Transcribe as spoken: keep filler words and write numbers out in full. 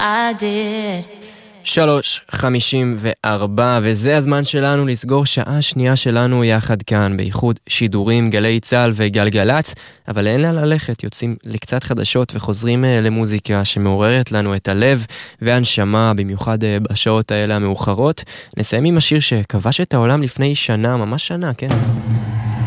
I did. שלוש חמישים וארבע, וזה הזמן שלנו לסגור שעה שנייה שלנו יחד כאן, בייחוד שידורים, גלי צהל וגלגלץ, אבל אין לה ללכת, יוצאים לקצת חדשות וחוזרים למוזיקה שמעוררת לנו את הלב והנשמה, במיוחד בשעות האלה המאוחרות. נסיים עם השיר שכבש את העולם לפני שנה, ממש שנה, כן?